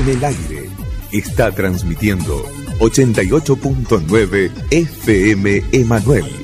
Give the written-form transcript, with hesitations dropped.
en el aire. Está transmitiendo 88.9 FM Emanuel.